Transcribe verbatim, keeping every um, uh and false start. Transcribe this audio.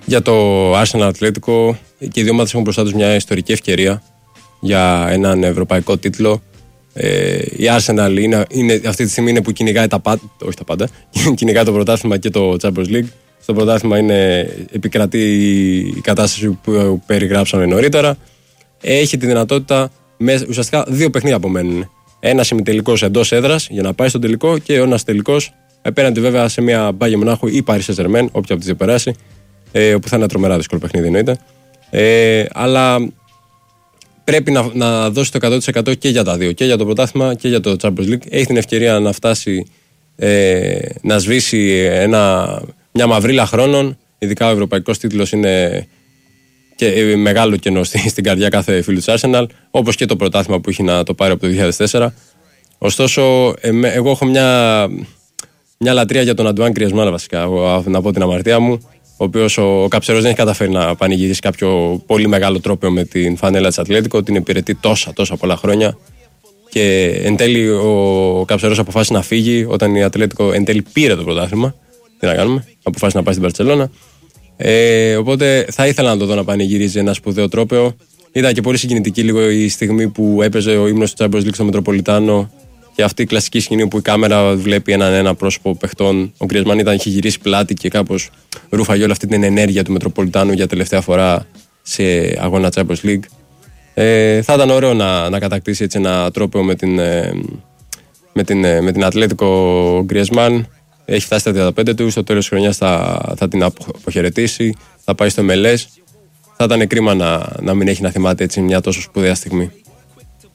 Για το Arsenal Ατλέτικο, και οι δύο ομάδες έχουν μπροστά τους μια ιστορική ευκαιρία για έναν ευρωπαϊκό τίτλο. Ε, η Arsenal είναι, είναι, αυτή τη στιγμή είναι που κυνηγάει τα πάντα, όχι τα πάντα, κυνηγάει το πρωτάθλημα και το Champions League. Στο πρωτάθλημα είναι, επικρατεί η κατάσταση που περιγράψαμε νωρίτερα. Έχει τη δυνατότητα, με, ουσιαστικά δύο παιχνίδια απομένουν. Ένας ημιτελικός εντός έδρας για να πάει στον τελικό και ένας τελικός απέναντι βέβαια σε μια Bayern Μονάχου ή Paris Saint-Germain, όποια από τις δύο περάσει, ε, όπου θα είναι τρομερά δύσκολο παιχνίδι εννοείται. Ε, αλλά πρέπει να, να δώσει το εκατό τοις εκατό και για τα δύο, και για το πρωτάθλημα και για το Champions League. Έχει την ευκαιρία να φτάσει, ε, να σβήσει ένα, μια μαυρίλα χρόνων. Ειδικά ο ευρωπαϊκός τίτλος είναι και μεγάλο κενό στην καρδιά κάθε φίλου της Arsenal, όπως και το πρωτάθλημα που έχει να το πάρει από το δύο χιλιάδες τέσσερα. Ωστόσο, εγώ έχω μια, μια λατρεία για τον Αντουάν Γκριεζμάν, βασικά, εγώ, να πω την αμαρτία μου, ο οποίος ο Καψερός δεν έχει καταφέρει να πανηγυρίσει κάποιο πολύ μεγάλο τρόπαιο με την φανέλα της Ατλέτικο, την υπηρετεί τόσα τόσα πολλά χρόνια και εν τέλει ο Καψερός αποφάσισε να φύγει όταν η Ατλέτικο εν τέλει πήρε το πρωτάθλημα. Τι να κάνουμε, αποφάσισε να πάει στην Μπαρτσελώνα. Ε, οπότε θα ήθελα να το δω να πανηγυρίζει ένα σπουδαίο τρόπαιο. Ήταν και πολύ συγκινητική λίγο η στιγμή που έπαιζε ο ύμνος του Champions League στο Μετροπολιτάνο και αυτή η κλασική σκηνή που η κάμερα βλέπει έναν ένα πρόσωπο παιχτών. Ο Γκριεζμάν ήταν, είχε γυρίσει πλάτη και κάπως ρούφαγε όλη αυτή την ενέργεια του Μετροπολιτάνου για τελευταία φορά σε αγώνα Champions League. Ε, θα ήταν ωραίο να, να κατακτήσει έτσι ένα τρόπαιο με την, με την, με την Ατλέτικο Γκριεζμάν. Έχει φτάσει στα τριάντα πέντε του, στο τέλος της χρονιάς θα, θα την αποχαιρετήσει, θα πάει στο εμ ελ ες. Θα ήταν κρίμα να, να μην έχει να θυμάται έτσι μια τόσο σπουδαία στιγμή.